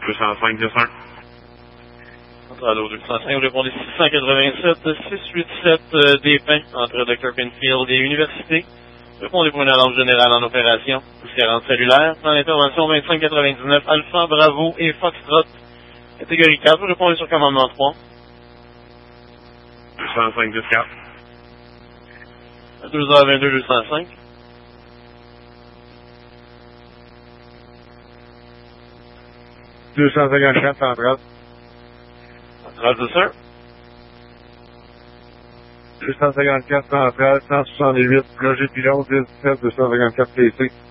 205, 201. Allô, 205, vous répondez 687, 687 des Pins, entre Dr. Pinfield et Université. Répondez pour une alarme générale en opération. Poussiérante cellulaire, dans l'intervention 2599, Alpha, Bravo et Foxtrot. Catégorie 4, vous répondez sur commandement 3. 205, 204. 2h22, 205. 254, centrale. Centrale, sir. 254, centrale, 168, projet pilote, 17, 254 PC.